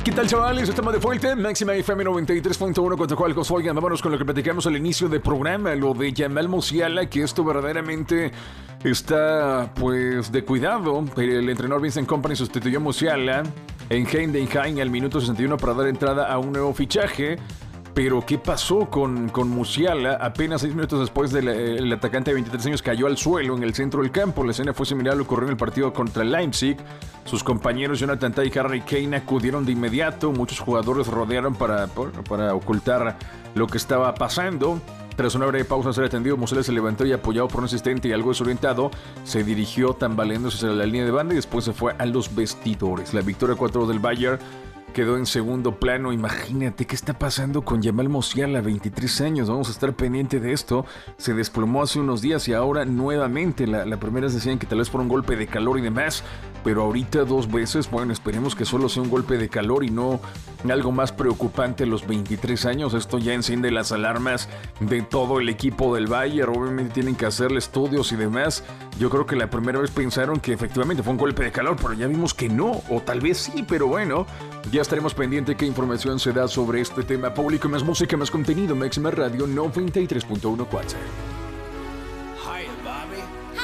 ¿Qué tal, chavales? Estamos de vuelta, Máxima FM 93.1 contra Cualcos. Oigan, vámonos con lo que platicamos al inicio del programa, lo de Jamal Musiala, que esto verdaderamente está, pues, de cuidado. El entrenador Vincent Kompany sustituyó a Musiala en Heidenheim al minuto 61 para dar entrada a un nuevo fichaje. Pero, ¿qué pasó con Musiala? Apenas 6 minutos después el atacante de 23 años cayó al suelo en el centro del campo. La escena fue similar a lo que ocurrió en el partido contra el Leipzig. Sus compañeros Jonathan Tah y Harry Kane acudieron de inmediato. Muchos jugadores rodearon para ocultar lo que estaba pasando. Tras una breve pausa ser atendido, Musiala se levantó y, apoyado por un asistente y algo desorientado, se dirigió tambaleándose hacia la línea de banda y después se fue a los vestidores. La victoria 4 del Bayern quedó en segundo plano. Imagínate qué está pasando con Jamal Musiala, 23 años. Vamos a estar pendiente de esto. Se desplomó hace unos días y ahora nuevamente. La primera decían que tal vez por un golpe de calor y demás, pero ahorita 2 veces. Bueno, esperemos que solo sea un golpe de calor y no algo más preocupante a los 23 años. Esto ya enciende las alarmas de todo el equipo del Bayern. Obviamente tienen que hacerle estudios y demás. Yo creo que la primera vez pensaron que efectivamente fue un golpe de calor, pero ya vimos que no, o tal vez sí, pero bueno, ya estaremos pendientes qué información se da sobre este tema. Público, más música, más contenido. Máxima Radio 93.1 Cuatro. Hiya, Bobby.